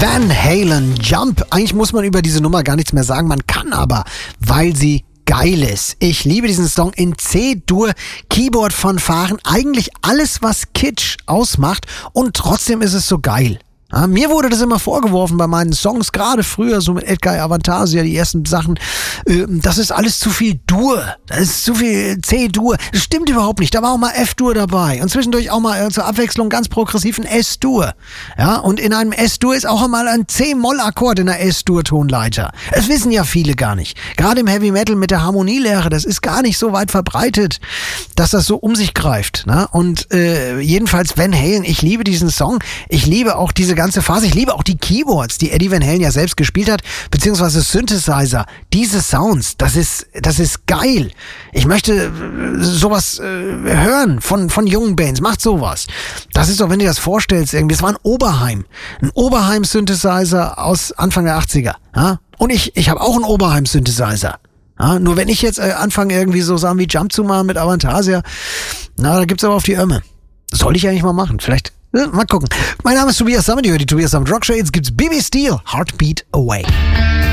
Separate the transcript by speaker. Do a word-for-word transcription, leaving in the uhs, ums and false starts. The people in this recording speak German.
Speaker 1: Van Halen, Jump. Eigentlich muss man über diese Nummer gar nichts mehr sagen. Man kann aber, weil sie geil ist. Ich liebe diesen Song in C-Dur, Keyboard-Fanfaren. Eigentlich alles, was Kitsch ausmacht. Und trotzdem ist es so geil. Ja, mir wurde das immer vorgeworfen bei meinen Songs, gerade früher, so mit Edgar Avantasia, die ersten Sachen, äh, das ist alles zu viel Dur, das ist zu viel C-Dur. Das stimmt überhaupt nicht, da war auch mal F-Dur dabei und zwischendurch auch mal äh, zur Abwechslung ganz progressiv ein S-Dur. Ja, und in einem S-Dur ist auch einmal ein C-Moll-Akkord in der S-Dur-Tonleiter. Das wissen ja viele gar nicht. Gerade im Heavy Metal mit der Harmonielehre, das ist gar nicht so weit verbreitet, dass das so um sich greift. Ne? Und äh, jedenfalls Van Halen, ich liebe diesen Song, ich liebe auch diese ganze Phase. Ich liebe auch die Keyboards, die Eddie Van Halen ja selbst gespielt hat, beziehungsweise Synthesizer. Diese Sounds, das ist, das ist geil. Ich möchte sowas äh, hören von, von jungen Bands. Macht sowas. Das ist doch, wenn du das vorstellst, irgendwie. Das war ein Oberheim. Ein Oberheim-Synthesizer aus Anfang der achtziger. Ja? Und ich, ich habe auch einen Oberheim-Synthesizer. Ja? Nur wenn ich jetzt äh, anfange, irgendwie so Sachen wie Jump zu machen mit Avantasia, na, da gibt's aber auf die Ömme. Soll ich eigentlich mal machen. Vielleicht mal gucken. Mein Name ist Tobias Sammet, ihr hört die Tobias Sammet Rock Show. Jetzt gibt's B B Steel, Heartbeat Away.